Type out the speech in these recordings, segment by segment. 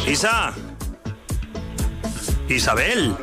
Isabel.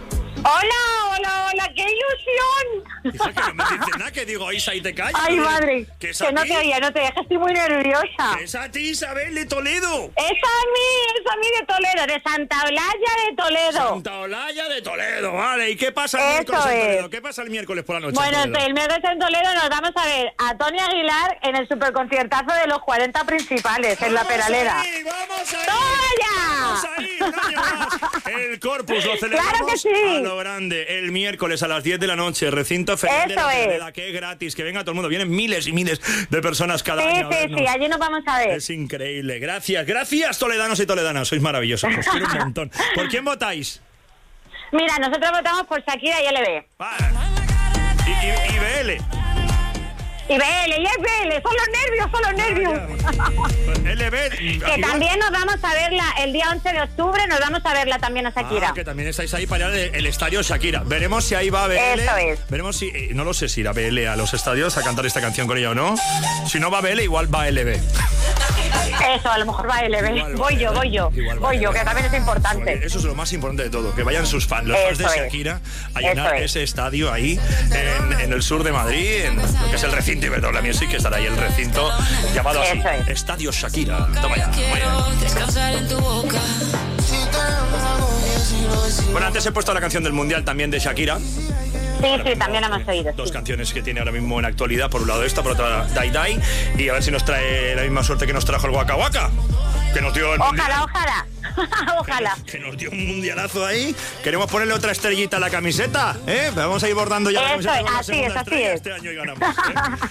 Hola, qué ilusión. Hija, que no me dices nada, que digo Isa y te callas. Ay, madre, que que no te oía, que estoy muy nerviosa. Es a ti, Isabel, de Toledo. Es a mí de Toledo, de Santa Olalla de Toledo. Santa Olalla de Toledo, vale. ¿Y qué pasa el miércoles en Toledo? ¿Qué pasa el miércoles por la noche? Bueno, el miércoles en Toledo nos vamos a ver a Tony Aguilar en el superconciertazo de los 40 principales, en La Peralera. ¡Vamos ahí! ¡Vamos ahí! Un año más. El Corpus lo celebramos ¡Claro que sí! a lo grande. El miércoles a las 10 de la noche, recinto feliz de La Peralera, que es gratis, que venga todo el mundo. Vienen miles y miles de personas cada año. Sí, allí nos vamos a ver. Es increíble. Gracias, toledanos y toledanas. Sois maravillosos. Os quiero un montón. ¿Por quién votáis? Mira, nosotros votamos por Shakira y LB. Vale. Y BL. Y BL, son los nervios. LB. Que también nos vamos a verla el día 11 de octubre, nos vamos a verla también a Shakira. Que también estáis ahí para ir al estadio Shakira. Veremos si ahí va BL. Eso es. Veremos si, no lo sé si irá BL a los estadios a cantar esta canción con ella o no. Si no va BL, igual va LB. Eso, a lo mejor va LB. Voy yo, que también es importante. Eso es lo más importante de todo, que vayan sus fans, los fans de Shakira, a llenar ese estadio ahí, en el sur de Madrid, en lo que es el recinto Iberdrola Music, que estará ahí el recinto llamado así, Estadio Shakira. Toma ya. Bueno, antes he puesto la canción del Mundial también de Shakira. Sí, también hemos oído. Dos canciones que tiene ahora mismo en actualidad. Por un lado esta, por otro lado Dai Dai. Y a ver si nos trae la misma suerte que nos trajo el Waka Waka. Que nos dio el Ojalá. Que nos dio un mundialazo ahí. Queremos ponerle otra estrellita a la camiseta, ¿eh? Vamos a ir bordando ya la camiseta. Así es. Este año y ganamos, ¿eh?